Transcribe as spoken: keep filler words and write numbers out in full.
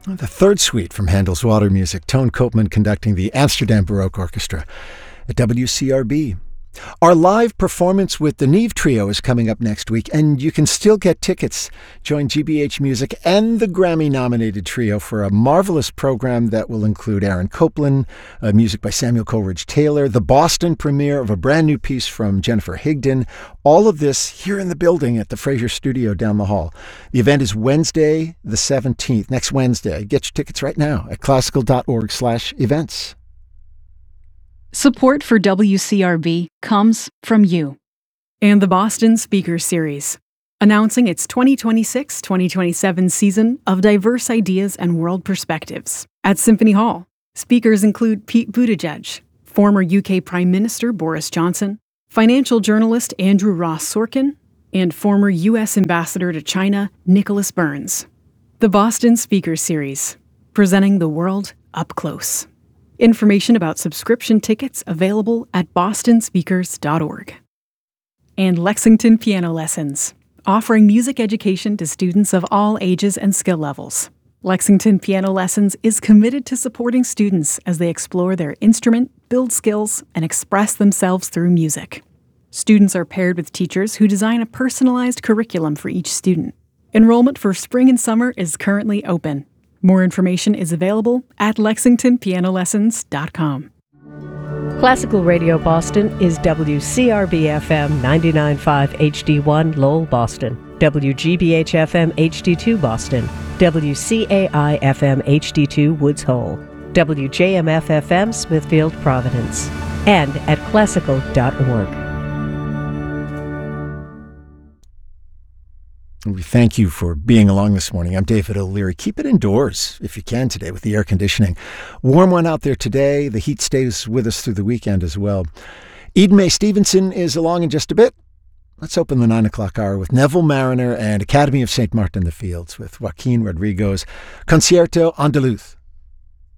The third suite from Handel's Water Music, Tone Koopman conducting the Amsterdam Baroque Orchestra at W C R B. Our live performance with the Neve Trio is coming up next week, and you can still get tickets. Join G B H Music and the Grammy-nominated trio for a marvelous program that will include Aaron Copland, uh, music by Samuel Coleridge-Taylor, the Boston premiere of a brand new piece from Jennifer Higdon. All of this here in the building at the Fraser Studio down the hall. The event is Wednesday the seventeenth, next Wednesday. Get your tickets right now at classical.org slash events. Support for W C R B comes from you. And the Boston Speaker Series, announcing its twenty twenty-six twenty twenty-seven season of diverse ideas and world perspectives. At Symphony Hall, speakers include Pete Buttigieg, former U K Prime Minister Boris Johnson, financial journalist Andrew Ross Sorkin, and former U S Ambassador to China Nicholas Burns. The Boston Speaker Series, presenting the world up close. Information about subscription tickets available at boston speakers dot org. And Lexington Piano Lessons, offering music education to students of all ages and skill levels. Lexington Piano Lessons is committed to supporting students as they explore their instrument, build skills, and express themselves through music. Students are paired with teachers who design a personalized curriculum for each student. Enrollment for spring and summer is currently open. More information is available at lexington piano lessons dot com. Classical Radio Boston is W C R B F M ninety-nine point five H D one Lowell, Boston, W G B H F M H D two Boston, W C A I F M H D two Woods Hole, W J M F F M Smithfield, Providence, and at classical dot org. We thank you for being along this morning. I'm David O'Leary. Keep it indoors if you can today with the air conditioning. Warm one out there today. The heat stays with us through the weekend as well. Eden May Stevenson is along in just a bit. Let's open the nine o'clock hour with Neville Mariner and Academy of Saint Martin in the Fields with Joaquin Rodrigo's Concierto Andaluz.